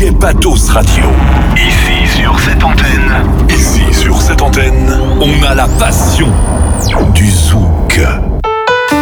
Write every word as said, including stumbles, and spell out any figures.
D J Patos Radio. Ici sur cette antenne. Ici sur cette antenne, on a la passion